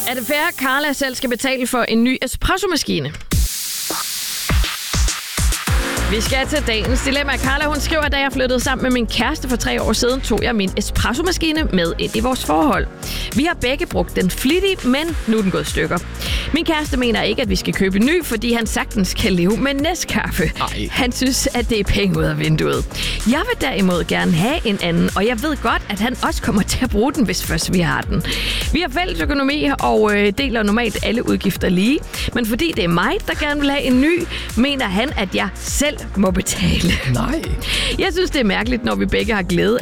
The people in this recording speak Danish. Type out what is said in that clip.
Er det fair, at Carla selv skal betale for en ny espressomaskine? Vi skal til dagens dilemma. Carla, hun skriver, at da jeg flyttede sammen med min kæreste for 3 år siden, tog jeg min espressomaskine med ind i vores forhold. Vi har begge brugt den flittigt, men nu er den gået i stykker. Min kæreste mener ikke, at vi skal købe en ny, fordi han sagtens kan leve med Nescafé. Han synes, at det er penge ud af vinduet. Jeg vil derimod gerne have en anden, og jeg ved godt, at han også kommer til at bruge den, hvis først vi har den. Vi har fælles økonomi og deler normalt alle udgifter lige. Men fordi det er mig, der gerne vil have en ny, mener han, at jeg selv må betale. Nej. Jeg synes, det er mærkeligt, når vi begge har glæde